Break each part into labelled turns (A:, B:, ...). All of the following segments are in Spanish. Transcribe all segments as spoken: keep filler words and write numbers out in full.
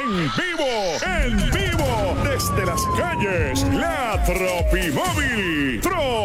A: En vivo, en vivo, desde las calles, la Tropimóvil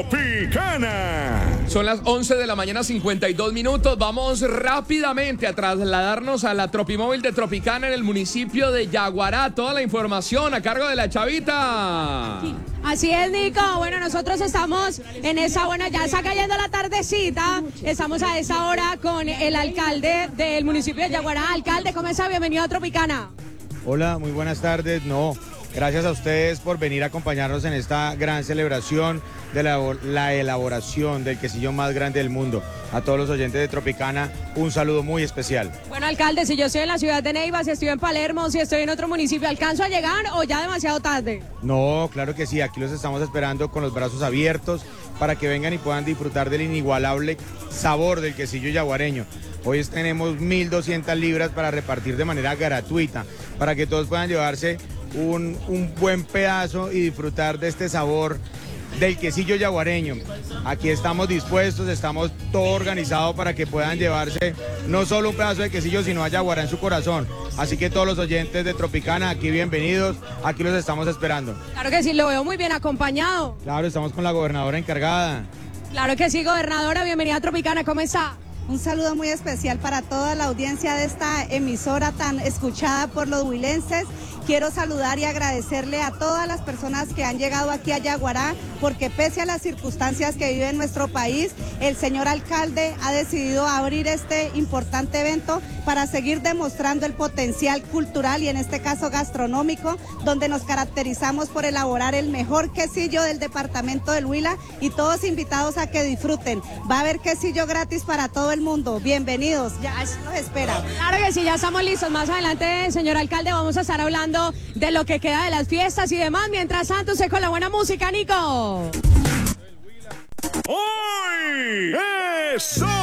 A: Tropicana.
B: Son las once de la mañana, cincuenta y dos minutos. Vamos rápidamente a trasladarnos a la Tropimóvil de Tropicana en el municipio de Yaguará. Toda la información a cargo de la Chavita.
C: Así es, Nico. Bueno, nosotros estamos en esa, bueno, ya está cayendo la tardecita. Estamos a esa hora con el alcalde del municipio de Yaguará. Alcalde, ¿cómo está? Bienvenido a Tropicana.
D: Hola, muy buenas tardes. No, gracias a ustedes por venir a acompañarnos en esta gran celebración de la, la elaboración del quesillo más grande del mundo. A todos los oyentes de Tropicana, un saludo muy especial.
C: Bueno, alcalde, si yo estoy en la ciudad de Neiva, si estoy en Palermo, si estoy en otro municipio, ¿alcanzo a llegar o ya demasiado tarde?
D: No, claro que sí, aquí los estamos esperando con los brazos abiertos para que vengan y puedan disfrutar del inigualable sabor del quesillo yaguareño. Hoy tenemos mil doscientas libras para repartir de manera gratuita, para que todos puedan llevarse un, un buen pedazo y disfrutar de este sabor del quesillo yaguareño. Aquí estamos dispuestos, estamos todo organizado para que puedan llevarse no solo un pedazo de quesillo, sino a Yaguará en su corazón. Así que todos los oyentes de Tropicana, aquí bienvenidos, aquí los estamos esperando.
C: Claro que sí, lo veo muy bien acompañado.
D: Claro, estamos con la gobernadora encargada.
C: Claro que sí, gobernadora, bienvenida a Tropicana, ¿cómo está?
E: Un saludo muy especial para toda la audiencia de esta emisora tan escuchada por los huilenses. Quiero saludar y agradecerle a todas las personas que han llegado aquí a Yaguará, porque pese a las circunstancias que vive nuestro país, el señor alcalde ha decidido abrir este importante evento para seguir demostrando el potencial cultural y en este caso gastronómico, donde nos caracterizamos por elaborar el mejor quesillo del departamento del Huila y todos invitados a que disfruten. Va a haber quesillo gratis para todo el mundo. Bienvenidos, ya nos espera.
C: Claro que sí, ya estamos listos. Más adelante, señor alcalde, vamos a estar hablando de lo que queda de las fiestas y demás. Mientras tanto, sé con la buena música, Nico.
A: Hoy es